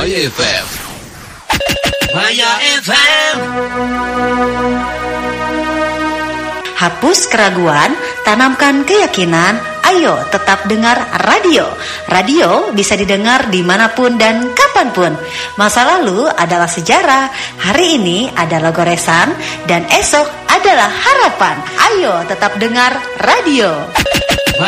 Maya FM. Maya FM. Hapus keraguan, tanamkan keyakinan. Ayo tetap dengar radio. Radio bisa didengar dimanapun dan kapanpun. Masa lalu adalah sejarah, hari ini adalah goresan, dan esok adalah harapan. Ayo tetap dengar radio.